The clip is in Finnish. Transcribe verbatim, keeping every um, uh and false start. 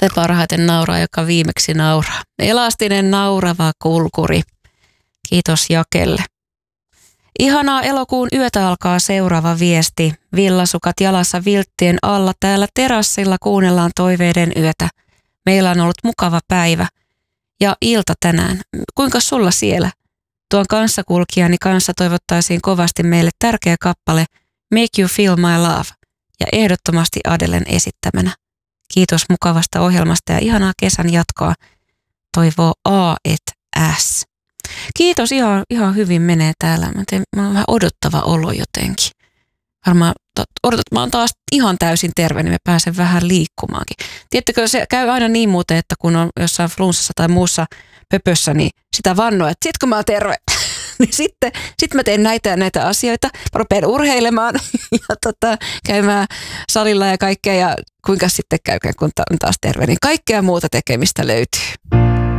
Se parhaiten nauraa, joka viimeksi nauraa. Elastinen naurava kulkuri. Kiitos Jakelle. Ihanaa elokuun yötä alkaa seuraava viesti. Villasukat jalassa vilttien alla täällä terassilla kuunnellaan toiveiden yötä. Meillä on ollut mukava päivä ja ilta tänään. Kuinka sulla siellä? Tuon kanssakulkijani kanssa toivottaisiin kovasti meille tärkeä kappale Make You Feel My Love ja ehdottomasti Adelen esittämänä. Kiitos mukavasta ohjelmasta ja ihanaa kesän jatkoa. Toivoo A et S. Kiitos, ihan, ihan hyvin menee täällä. Mä teen, mä oon vähän odottava olo jotenkin. Varmaan odotat, mä oon taas ihan täysin terve, niin mä pääsen vähän liikkumaankin. Tiedättekö, se käy aina niin muuten, että kun on jossain flunssassa tai muussa pöpössä, niin sitä vannoo, että sit kun mä oon terve, niin sitten sit mä teen näitä ja näitä asioita. Mä rupean urheilemaan ja tota, käymään salilla ja kaikkea ja kuinka sitten käykään, kun on taas terve, niin kaikkea muuta tekemistä löytyy.